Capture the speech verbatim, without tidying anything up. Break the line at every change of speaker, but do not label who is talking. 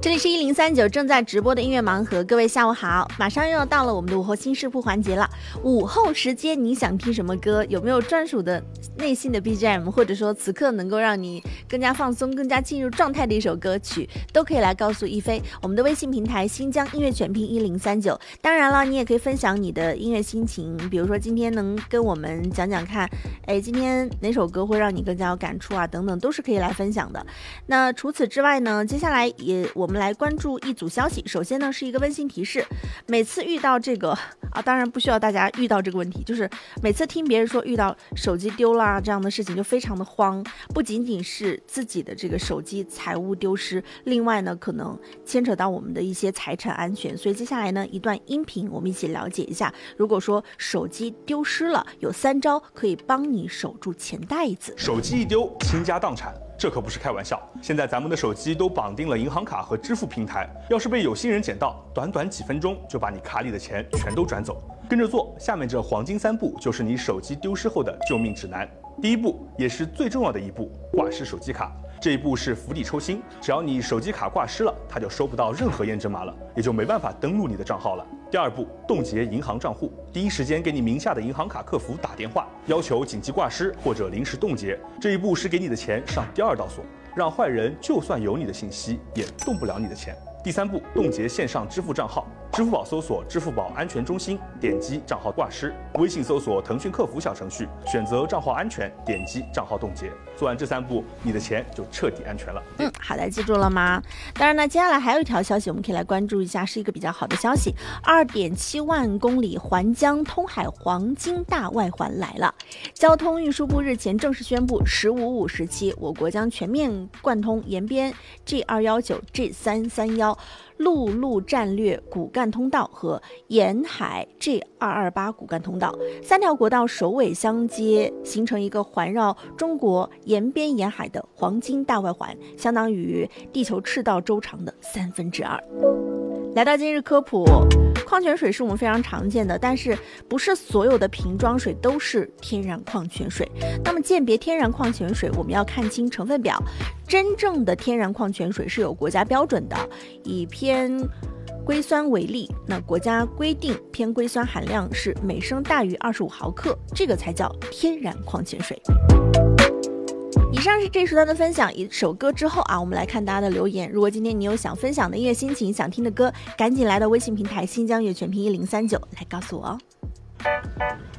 这里是一零三九正在直播的音乐盲盒，各位下午好，马上又要到了我们的午后新视铺环节了。午后时间你想听什么歌？有没有专属的内心的 B G M， 或者说此刻能够让你更加放松、更加进入状态的一首歌曲，都可以来告诉一菲。我们的微信平台新疆音乐全拼一零三九。当然了，你也可以分享你的音乐心情，比如说今天能跟我们讲讲看，哎，今天哪首歌会让你更加有感触啊，等等，都是可以来分享的。那除此之外呢，接下来也我们来关注一组消息。首先呢，是一个温馨提示，每次遇到这个啊，当然不需要大家遇到这个问题，就是每次听别人说遇到手机丢了这样的事情就非常的慌，不仅仅是自己的这个手机财物丢失，另外呢可能牵扯到我们的一些财产安全，所以接下来呢一段音频我们一起了解一下，如果说手机丢失了，有三招可以帮你守住钱袋子。
手机一丢，倾家荡产，这可不是开玩笑。现在咱们的手机都绑定了银行卡和支付平台，要是被有心人捡到，短短几分钟就把你卡里的钱全都转走。跟着做，下面这黄金三步就是你手机丢失后的救命指南。第一步，也是最重要的一步，挂失手机卡。这一步是釜底抽薪，只要你手机卡挂失了，它就收不到任何验证码了，也就没办法登录你的账号了。第二步，冻结银行账户，第一时间给你名下的银行卡客服打电话，要求紧急挂失或者临时冻结。这一步是给你的钱上第二道锁，让坏人就算有你的信息，也动不了你的钱。第三步，冻结线上支付账号，支付宝搜索支付宝安全中心，点击账号挂失；微信搜索腾讯客服小程序，选择账号安全，点击账号冻结。做完这三步，你的钱就彻底安全了。
嗯，好的，记住了吗？当然呢，接下来还有一条消息，我们可以来关注一下，是一个比较好的消息。二点七万公里环江通海黄金大外环来了。交通运输部日前正式宣布，十五五时期，我国将全面贯通延边 G 二一九、G 三三一。陆路战略骨干通道和沿海 G 二二八骨干通道三条国道首尾相接，形成一个环绕中国沿边沿海的黄金大外环，相当于地球赤道周长的三分之二。来到今日科普，矿泉水是我们非常常见的，但是不是所有的瓶装水都是天然矿泉水。那么鉴别天然矿泉水，我们要看清成分表。真正的天然矿泉水是有国家标准的，以偏硅酸为例，那国家规定偏硅酸含量是每升大于二十五毫克，这个才叫天然矿泉水。以上是这一时段的分享，一首歌之后啊，我们来看大家的留言。如果今天你有想分享的音乐心情，想听的歌，赶紧来到微信平台新疆乐全拼一零三九来告诉我哦。